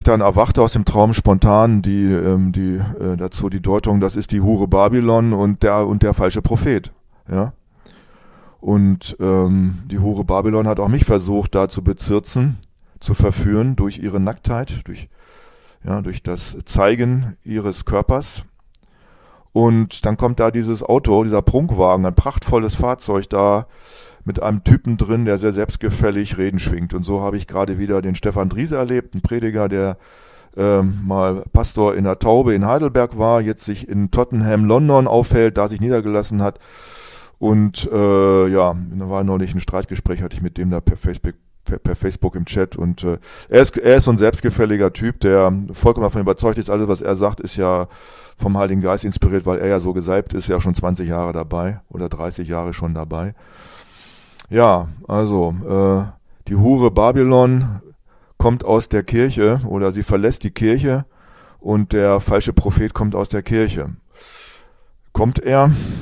dann erwachte aus dem Traum spontan dazu die Deutung, das ist die Hure Babylon und der falsche Prophet. Ja. Und die Hure Babylon hat auch mich versucht, da zu bezirzen, zu verführen durch ihre Nacktheit, durch das Zeigen ihres Körpers. Und dann kommt da dieses Auto, dieser Prunkwagen, ein prachtvolles Fahrzeug da mit einem Typen drin, der sehr selbstgefällig Reden schwingt. Und so habe ich gerade wieder den Stefan Driese erlebt, einen Prediger, der mal Pastor in der Taube in Heidelberg war, jetzt sich in Tottenham, London aufhält, da sich niedergelassen hat. Und da war neulich ein Streitgespräch, hatte ich mit dem da per Facebook im Chat. Und er ist so ein selbstgefälliger Typ, der vollkommen davon überzeugt ist, alles, was er sagt, ist ja vom Heiligen Geist inspiriert, weil er ja so gesalbt ist, ja schon 20 Jahre dabei oder 30 Jahre schon dabei. Ja, also die Hure Babylon kommt aus der Kirche oder sie verlässt die Kirche und der falsche Prophet kommt aus der Kirche. Kommt er?